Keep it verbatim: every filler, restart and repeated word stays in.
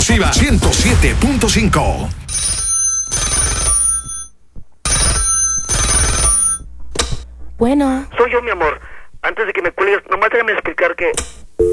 exclusiva ciento siete punto cinco. Bueno. Soy yo, mi amor. Antes de que me cuelgues, nomás déjame explicar que...